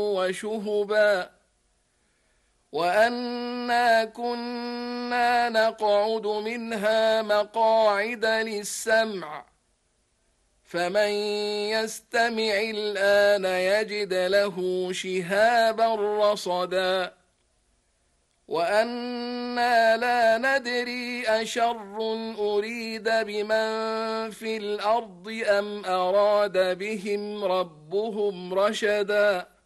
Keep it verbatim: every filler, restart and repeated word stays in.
وشهبا وأنا كنا نقعد منها مقاعد للسمع فمن يستمع الآن يجد له شهابا رصدا وأنا لا ندري أشر أريد بمن في الأرض أم أراد بهم ربهم رشدا